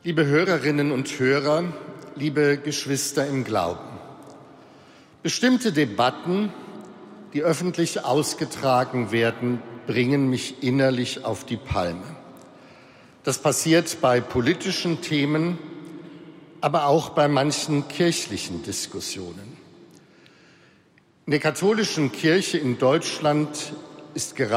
Liebe Hörerinnen und Hörer, liebe Geschwister im Glauben. Bestimmte Debatten, die öffentlich ausgetragen werden, bringen mich innerlich auf die Palme. Das passiert bei politischen Themen, aber auch bei manchen kirchlichen Diskussionen. In der katholischen Kirche in Deutschland ist gerade